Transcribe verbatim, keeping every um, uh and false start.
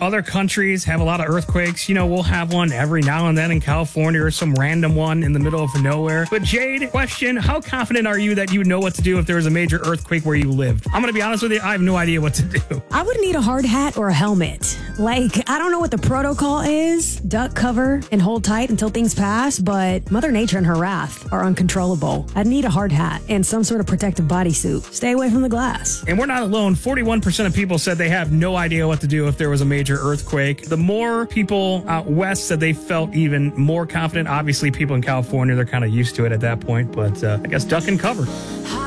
other countries have a lot of earthquakes. You know, we'll have one every now and then in California or some random one in the middle of nowhere. But Jade, question, how confident are you that you would know what to do if there was a major earthquake where you lived? I'm going to be honest with you, I have no idea what to do. I would need a hard hat or a helmet. Like, I don't know what the protocol is. Duck cover and hold tight until things pass, but Mother Nature and her wrath are uncontrollable. I'd need a hard hat and some sort of protective bodysuit. Stay away from the glass. And we're not alone. forty-one percent of people said they have no idea what to do if there was a major earthquake. The more people out west said they felt even more confident. Obviously, people in California, they're kind of used to it at that point, but uh, I guess duck and cover.